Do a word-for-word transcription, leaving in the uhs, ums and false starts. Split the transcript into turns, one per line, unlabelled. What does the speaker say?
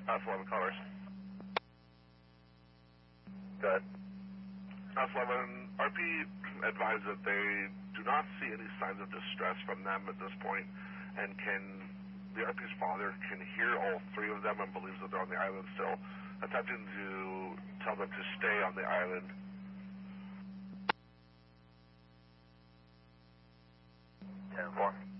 Alpha eleven colors.
Good.
Alpha eleven, R P advised that they do not see any signs of distress from them at this point, and can, the R P's father can hear all three of them and believes that they're on the island still, attempting to tell them to stay on the island.
ten four.